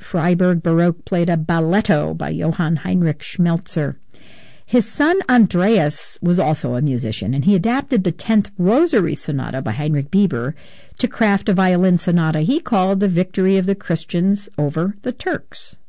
Freiburg Baroque played a balletto by Johann Heinrich Schmelzer. His son Andreas was also a musician, and he adapted the 10th Rosary Sonata by Heinrich Bieber to craft a violin sonata he called The Victory of the Christians over the Turks.